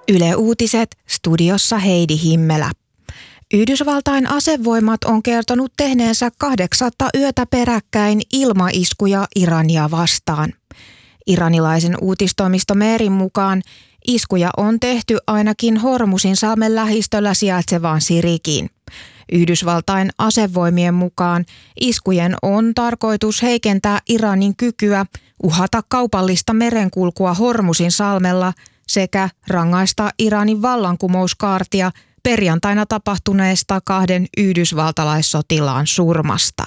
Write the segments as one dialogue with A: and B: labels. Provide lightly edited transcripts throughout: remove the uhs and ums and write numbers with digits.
A: Yle Uutiset, studiossa Heidi Himmelä. Yhdysvaltain asevoimat on kertonut tehneensä 8. yötä peräkkäin ilmaiskuja Irania vastaan. Iranilaisen uutistoimisto Merin mukaan iskuja on tehty ainakin Hormuzinsalmen lähistöllä sijaitsevaan Sirikiin. Yhdysvaltain asevoimien mukaan iskujen on tarkoitus heikentää Iranin kykyä uhata kaupallista merenkulkua Hormuzinsalmella sekä rangaista Iranin vallankumouskaartia perjantaina tapahtuneesta 2 yhdysvaltalaissotilaan surmasta.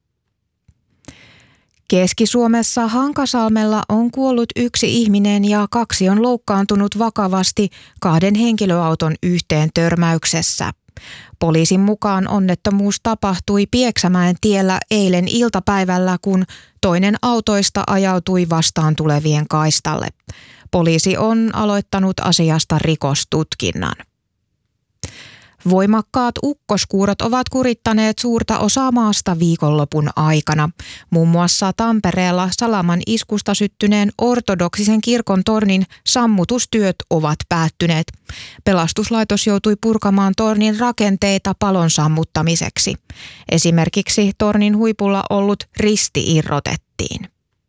A: Keski-Suomessa Hankasalmella on kuollut 1 ihminen ja 2 on loukkaantunut vakavasti 2 henkilöauton yhteen törmäyksessä. Poliisin mukaan onnettomuus tapahtui Pieksämäen tiellä eilen iltapäivällä, kun toinen autoista ajautui vastaan tulevien kaistalle. Poliisi on aloittanut asiasta rikostutkinnan. Voimakkaat ukkoskuurot ovat kurittaneet suurta osaa maasta viikonlopun aikana. Muun muassa Tampereella Salaman iskusta syttyneen ortodoksisen kirkon tornin sammutustyöt ovat päättyneet. Pelastuslaitos joutui purkamaan tornin rakenteita palon sammuttamiseksi. Esimerkiksi tornin huipulla ollut risti irrotettiin.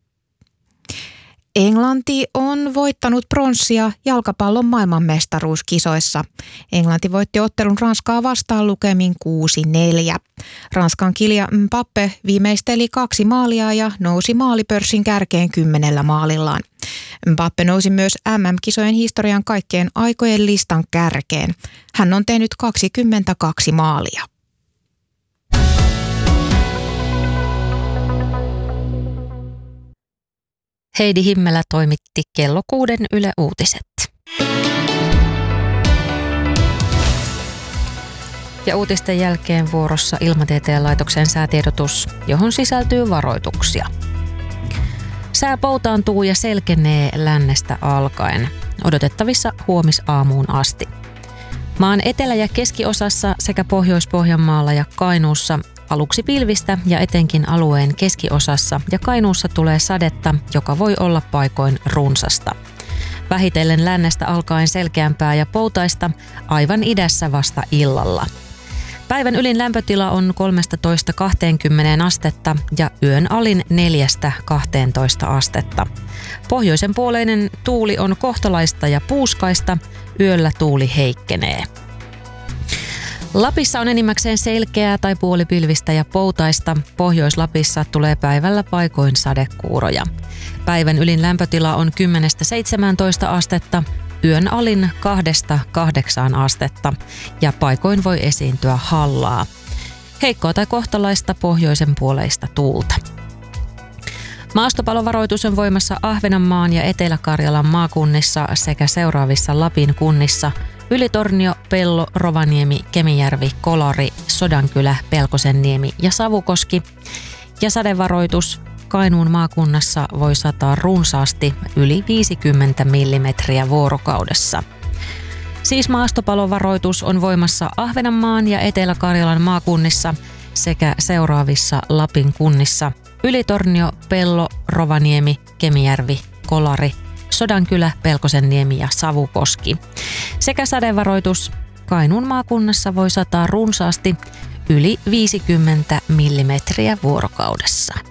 A: Englanti on voittanut pronssia jalkapallon maailmanmestaruuskisoissa. Englanti voitti ottelun Ranskaa vastaan lukemin 6-4. Ranskan Kylian Mbappé viimeisteli 2 maalia ja nousi maalipörssin kärkeen 10 maalillaan. Mbappé nousi myös MM-kisojen historian kaikkien aikojen listan kärkeen. Hän on tehnyt 22 maalia.
B: Heidi Himmelä toimitti kello 6 Yle Uutiset. Ja uutisten jälkeen vuorossa Ilmatieteen laitoksen säätiedotus, johon sisältyy varoituksia. Sää poutaantuu ja selkenee lännestä alkaen, odotettavissa huomisaamuun asti. Maan etelä- ja keskiosassa sekä Pohjois-Pohjanmaalla ja Kainuussa aluksi pilvistä ja etenkin alueen keskiosassa ja Kainuussa tulee sadetta, joka voi olla paikoin runsasta. Vähitellen lännestä alkaen selkeämpää ja poutaista, aivan idässä vasta illalla. Päivän ylin lämpötila on 13-20 astetta ja yön alin 4-12 astetta. Pohjoisen puoleinen tuuli on kohtalaista ja puuskaista, yöllä tuuli heikkenee. Lapissa on enimmäkseen selkeää tai puolipilvistä ja poutaista. Pohjois-Lapissa tulee päivällä paikoin sadekuuroja. Päivän ylin lämpötila on 10-17 astetta, yön alin 2-8 astetta ja paikoin voi esiintyä hallaa. Heikkoa tai kohtalaista pohjoisen puoleista tuulta. Maastopalovaroitus on voimassa Ahvenanmaan ja Etelä-Karjalan maakunnissa sekä seuraavissa Lapin kunnissa: Ylitornio, Pello, Rovaniemi, Kemijärvi, Kolari, Sodankylä, Pelkosenniemi ja Savukoski. Ja sadevaroitus: Kainuun maakunnassa voi sataa runsaasti yli 50 millimetriä vuorokaudessa. Siis maastopalovaroitus on voimassa Ahvenanmaan ja Etelä-Karjalan maakunnissa sekä seuraavissa Lapin kunnissa: Ylitornio, Pello, Rovaniemi, Kemijärvi, Kolari, Sodankylä, Pelkosenniemi ja Savukoski. Sekä sadevaroitus: Kainuun maakunnassa voi sataa runsaasti yli 50 millimetriä vuorokaudessa.